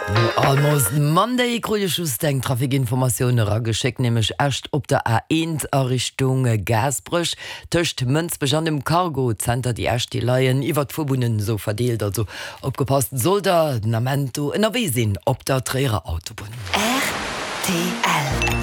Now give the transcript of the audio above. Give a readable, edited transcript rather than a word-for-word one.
Almost Monday Krujechusteng Trafikinformationerer geschickt nämlich erst op der A1 Errichtung Gasbrüch töcht Münzbech an dem Cargocenter die erst die Leiien iwwer verbunden so verdeelt also opgepasst soll der Namento NRW sinn op der Träger Autobahn. RTL